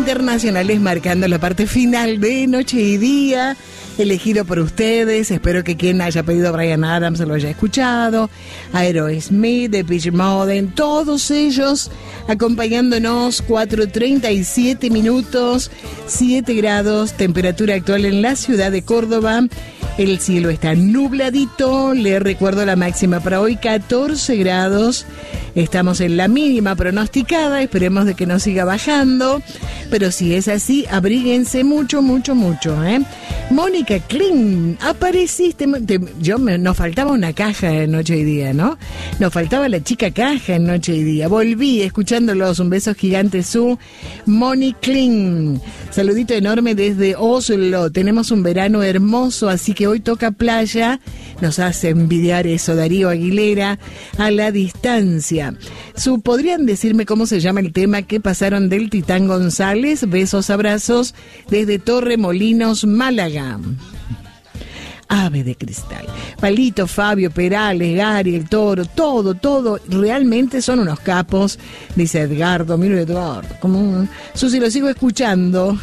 internacionales marcando la parte final de Noche y Día, elegido por ustedes. Espero que quien haya pedido Bryan Adams lo haya escuchado. Aerosmith, Depeche Mode, todos ellos acompañándonos. 4:37 minutos, 7 grados, temperatura actual en la ciudad de Córdoba. El cielo está nubladito. Le recuerdo la máxima para hoy, 14 grados. Estamos en la mínima pronosticada. Esperemos de que no siga bajando. Pero si es así, abríguense mucho, mucho, mucho, ¿eh? Mónica Kling, apareciste. Nos faltaba una caja en Noche y Día, ¿no? Nos faltaba la chica caja en Noche y Día. Volví escuchándolos. Un beso gigante, su Mónica Kling. Saludito enorme desde Oslo. Tenemos un verano hermoso, así que hoy toca playa. Nos hace envidiar eso, Darío Aguilera, a la distancia. ¿Podrían decirme cómo se llama el tema que pasaron del Titán González? Besos, abrazos desde Torremolinos, Málaga. Ave de Cristal. Palito, Fabio, Perales, Gary, el Toro, todo, realmente son unos capos, dice Edgardo. Miro Eduardo, Susi, lo sigo escuchando.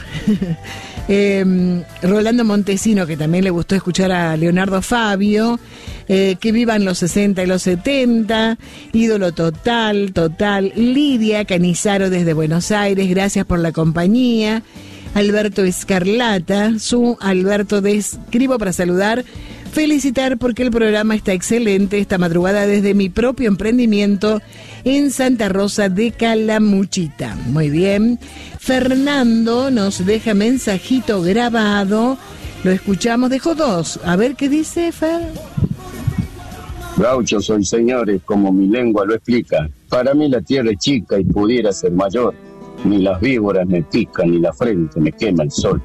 Rolando Montesino, que también le gustó escuchar a Leonardo Fabio. Que vivan los 60 y los 70. Ídolo total. Lidia Canizaro desde Buenos Aires, gracias por la compañía. Alberto Escarlata, Alberto, escribo para saludar, felicitar porque el programa está excelente esta madrugada desde mi propio emprendimiento en Santa Rosa de Calamuchita. Muy bien. Fernando nos deja mensajito grabado, lo escuchamos, dejó 2. A ver qué dice, Fer. Gaucho soy, señores, como mi lengua lo explica. Para mí la tierra es chica y pudiera ser mayor. Ni las víboras me pican, ni la frente me quema el sol.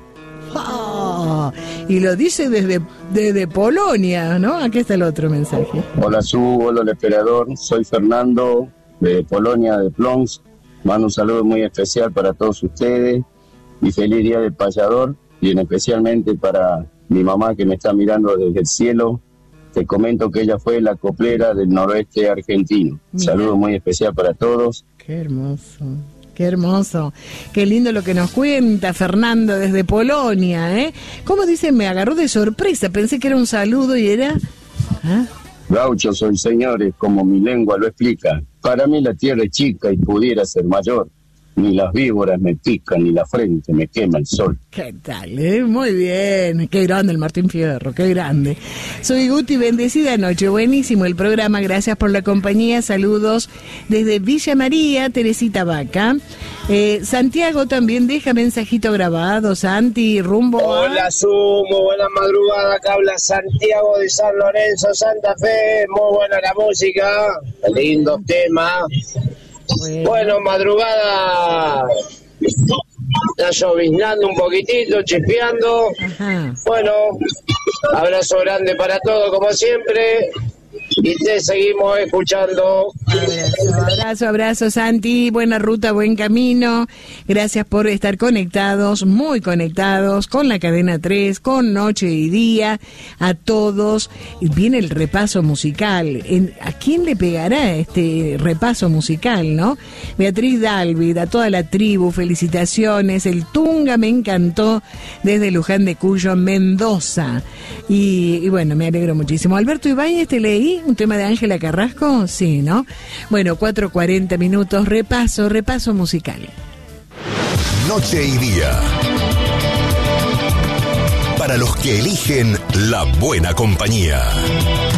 Oh, y lo dice desde Polonia, ¿no? Aquí está el otro mensaje. Hola, hola, el emperador. Soy Fernando, de Polonia, de Plons. Mando un saludo muy especial para todos ustedes. Y feliz día del payador. Y especialmente para mi mamá que me está mirando desde el cielo. Te comento que ella fue la coplera del noroeste argentino. Mira. Saludo muy especial para todos. Qué hermoso. Qué hermoso, qué lindo lo que nos cuenta Fernando desde Polonia, ¿eh? ¿Cómo dice? Me agarró de sorpresa, pensé que era un saludo y era... ¿Ah? Gaucho soy, señores, como mi lengua lo explica. Para mí la tierra es chica y pudiera ser mayor. Ni las víboras me pican, ni la frente me quema el sol. ¿Qué tal? Muy bien. Qué grande el Martín Fierro, qué grande. Soy Guti, bendecida noche. Buenísimo el programa, gracias por la compañía. Saludos desde Villa María, Teresita Vaca. Santiago también deja mensajito grabado. Santi, rumbo a... Hola, Sumo, buena madrugada. Acá habla Santiago de San Lorenzo, Santa Fe. Muy buena la música, lindo tema. Bueno, madrugada, está lloviznando un poquitito, chispeando. Ajá. Bueno, abrazo grande para todos como siempre y te seguimos escuchando. Abrazo, Santi. Buena ruta, buen camino. Gracias por estar conectados, muy conectados con la cadena 3, con Noche y Día, a todos. Viene el repaso musical. ¿A quién le pegará este repaso musical, no? Beatriz Dálvid, a toda la tribu, felicitaciones. El Tunga me encantó desde Luján de Cuyo, Mendoza. Y bueno, me alegro muchísimo. Alberto Ibáñez, te leí un tema de Ángela Carrasco, sí, ¿no? Bueno, 4:40 minutos, repaso musical. Noche y Día. Para los que eligen la buena compañía.